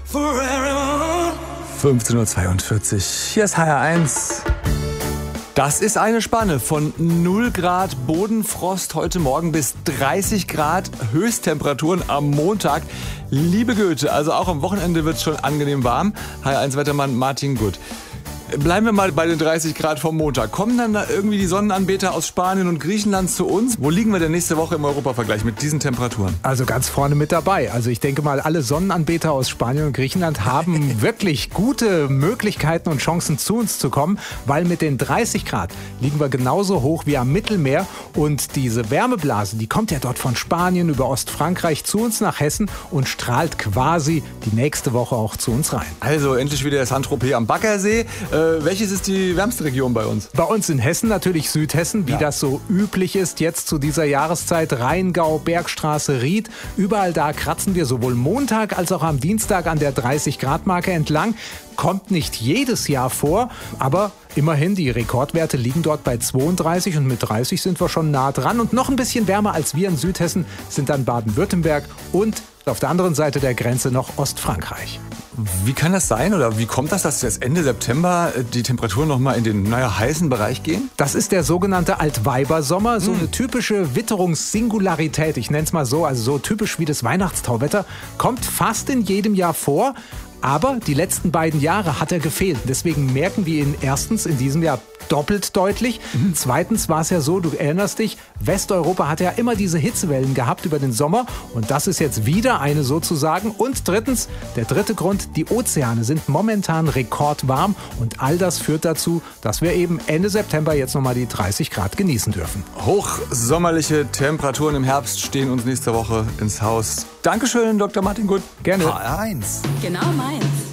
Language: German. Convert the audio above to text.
15:42 Uhr. Hier ist HR1. Das ist eine Spanne von 0 Grad Bodenfrost heute Morgen bis 30 Grad Höchsttemperaturen am Montag. Liebe Goethe, also auch am Wochenende wird es schon angenehm warm. HR1-Wettermann Martin Gutt. Bleiben wir mal bei den 30 Grad vom Montag. Kommen dann da irgendwie die Sonnenanbeter aus Spanien und Griechenland zu uns? Wo liegen wir denn nächste Woche im Europavergleich mit diesen Temperaturen? Also ganz vorne mit dabei. Also ich denke mal, alle Sonnenanbeter aus Spanien und Griechenland haben wirklich gute Möglichkeiten und Chancen zu uns zu kommen, weil mit den 30 Grad liegen wir genauso hoch wie am Mittelmeer. Und diese Wärmeblase, die kommt ja dort von Spanien über Ostfrankreich zu uns nach Hessen und strahlt quasi die nächste Woche auch zu uns rein. Also endlich wieder Saint-Tropez am Baggersee. Welches ist die wärmste Region bei uns? Bei uns in Hessen natürlich Südhessen, wie das so üblich ist jetzt zu dieser Jahreszeit. Rheingau, Bergstraße, Ried, überall da kratzen wir sowohl Montag als auch am Dienstag an der 30-Grad-Marke entlang. Kommt nicht jedes Jahr vor, aber immerhin, die Rekordwerte liegen dort bei 32 und mit 30 sind wir schon nah dran. Und noch ein bisschen wärmer als wir in Südhessen sind dann Baden-Württemberg und auf der anderen Seite der Grenze noch Ostfrankreich. Wie kann das sein oder wie kommt das, dass jetzt Ende September die Temperaturen nochmal in den heißen Bereich gehen? Das ist der sogenannte Altweibersommer, so eine typische Witterungssingularität, ich nenne es mal so, also so typisch wie das Weihnachtstauwetter, kommt fast in jedem Jahr vor. Aber die letzten beiden Jahre hat er gefehlt. Deswegen merken wir ihn erstens in diesem Jahr doppelt deutlich. Zweitens war es ja so, du erinnerst dich, Westeuropa hat ja immer diese Hitzewellen gehabt über den Sommer. Und das ist jetzt wieder eine sozusagen. Und drittens, der dritte Grund, die Ozeane sind momentan rekordwarm. Und all das führt dazu, dass wir eben Ende September jetzt nochmal die 30 Grad genießen dürfen. Hochsommerliche Temperaturen im Herbst stehen uns nächste Woche ins Haus. Dankeschön, Dr. Martin Gutt. Gerne. HR1. Genau meins.